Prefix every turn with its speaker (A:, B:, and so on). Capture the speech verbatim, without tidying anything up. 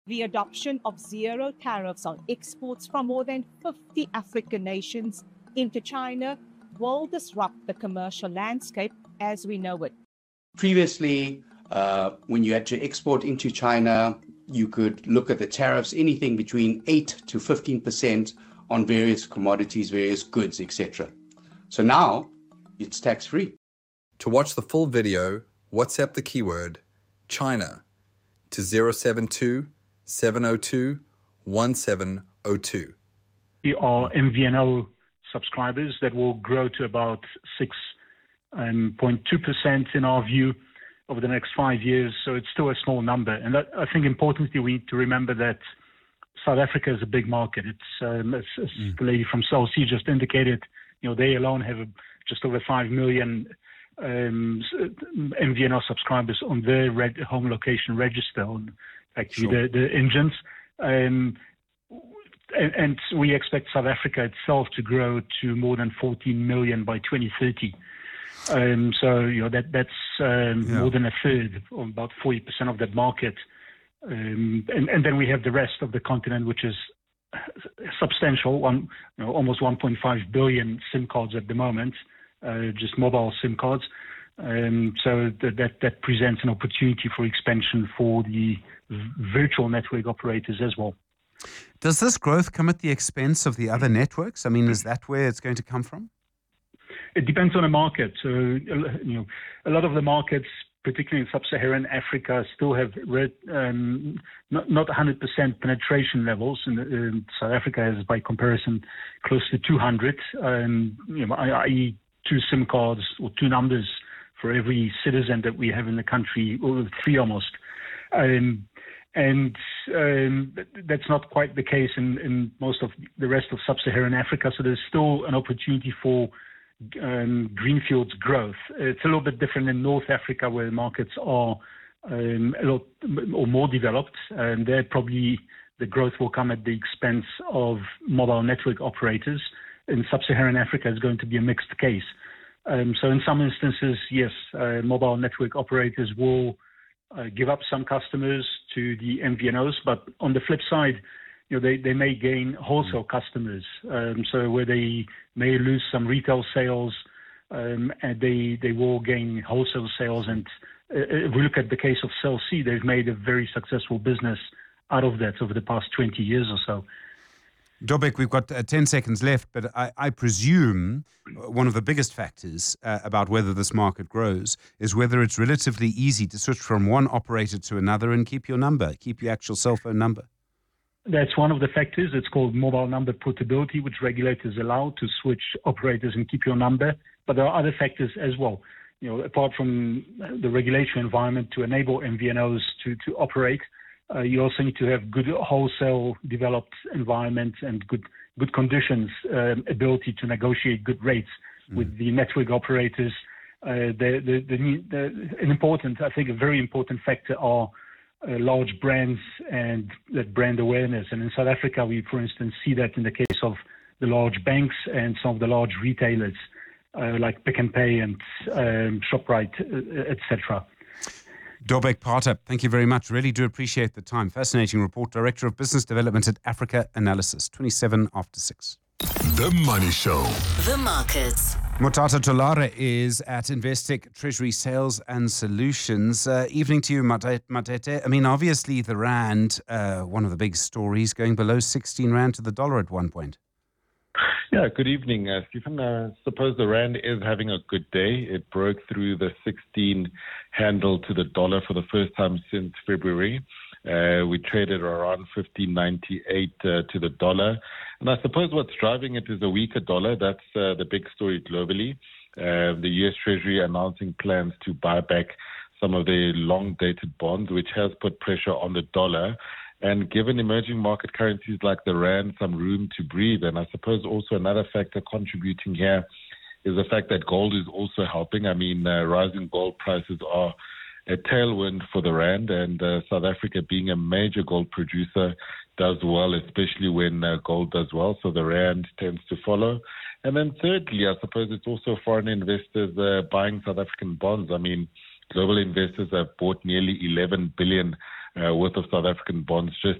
A: The adoption of zero tariffs on exports from more than fifty African nations into China will disrupt the commercial landscape as we know it.
B: Previously, uh, when you had to export into China, you could look at the tariffs, anything between eight to fifteen percent on various commodities, various goods, et cetera. So now it's tax-free.
C: To watch the full video, WhatsApp the keyword China to zero seven two, seven zero two, one seven zero two.
D: We are M V N O subscribers that will grow to about six point two percent in our view over the next five years. So it's still a small number. And that, I think importantly, we need to remember that South Africa is a big market. It's, um, as, as mm. the lady from Cell C just indicated, you know, they alone have a, just over five million um, M V N O subscribers on their red, home location register, on actually sure. the, the engines. Um, and, and we expect South Africa itself to grow to more than fourteen million by twenty thirty. Um, so, you know, that that's um, yeah. more than a third, or about forty percent of that market. Um, and, and then we have the rest of the continent, which is substantial, one, you know, almost one point five billion SIM cards at the moment, uh, just mobile SIM cards. Um, so that, that that presents an opportunity for expansion for the virtual network operators as well.
E: Does this growth come at the expense of the other networks? I mean, is that where it's going to come from?
D: It depends on the market. So, you know, a lot of the markets, particularly in sub-Saharan Africa, still have red, um, not not one hundred percent penetration levels. And uh, South Africa has, by comparison, close to two hundred. Um, you know, that is, two SIM cards or two numbers for every citizen that we have in the country, or three almost. Um, and um, that's not quite the case in, in most of the rest of sub-Saharan Africa. So there's still an opportunity for Um, greenfields growth. It's a little bit different in North Africa, where the markets are um, a lot or more developed, and there probably the growth will come at the expense of mobile network operators. In sub-Saharan Africa, it's going to be a mixed case. Um, so in some instances, yes, uh, mobile network operators will uh, give up some customers to the M V N Os, but on the flip side, you know, they, they may gain wholesale customers, um, so where they may lose some retail sales, um, and they they will gain wholesale sales. And uh, if we look at the case of Cell C, they've made a very successful business out of that over the past twenty years or so.
E: Dobek, we've got uh, ten seconds left, but I, I presume one of the biggest factors uh, about whether this market grows is whether it's relatively easy to switch from one operator to another and keep your number, keep your actual cell phone number.
D: That's one of the factors. It's called mobile number portability, which regulators allow to switch operators and keep your number. But there are other factors as well. You know, apart from the regulatory environment to enable M V N Os to, to operate, uh, you also need to have good wholesale developed environment and good good conditions, um, ability to negotiate good rates mm. with the network operators. Uh, the, the, the, the, an important, I think, a very important factor are Uh, large brands and that brand awareness. And in South Africa, we, for instance, see that in the case of the large banks and some of the large retailers uh, like Pick n Pay and um, Shoprite, uh, et cetera.
E: Dobek Partap, thank you very much. Really do appreciate the time. Fascinating report. Director of Business Development at Africa Analysis. twenty-seven after six.
F: The Money Show.
G: The Markets.
E: Motata Tolare is at Investec Treasury Sales and Solutions. Uh, evening to you, Matete. I mean, obviously the Rand, uh, one of the big stories, going below sixteen Rand to the dollar at one point.
H: Yeah, good evening, uh, Stephen. I uh, suppose the Rand is having a good day. It broke through the sixteen handle to the dollar for the first time since February. Uh, we traded around fifteen ninety-eight uh, to the dollar. And I suppose what's driving it is a weaker dollar. That's uh, the big story globally. Uh, the U S Treasury announcing plans to buy back some of the long-dated bonds, which has put pressure on the dollar. And given emerging market currencies like the Rand some room to breathe, and I suppose also another factor contributing here is the fact that gold is also helping. I mean, uh, rising gold prices are a tailwind for the Rand, and uh, South Africa, being a major gold producer, does well, especially when uh, gold does well, so the Rand tends to follow. And then thirdly, I suppose it's also foreign investors uh, buying South African bonds. I mean, global investors have bought nearly eleven billion uh, worth of South African bonds just